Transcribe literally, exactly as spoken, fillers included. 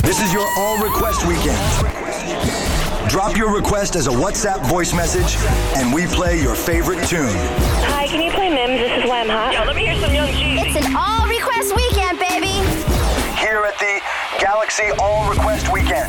This is your All Request Weekend. Drop your request as a WhatsApp voice message, and we play your favorite tune. Hi, can you play Mims? This is Why I'm Hot. Yo, let me hear some Young Jeezy. It's an All Request Weekend, baby. Here at the Galaxy All Request Weekend.